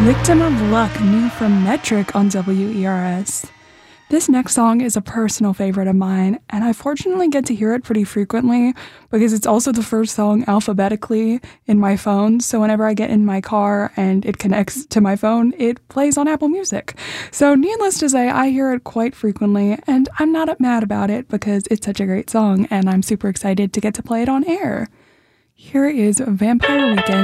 Victim of Luck, new from Metric on WERS. This next song is a personal favorite of mine, and I fortunately get to hear it pretty frequently because it's also the first song alphabetically in my phone, so whenever I get in my car and it connects to my phone, it plays on Apple Music. So needless to say, I hear it quite frequently, and I'm not mad about it because it's such a great song, and I'm super excited to get to play it on air. Here is Vampire Weekend.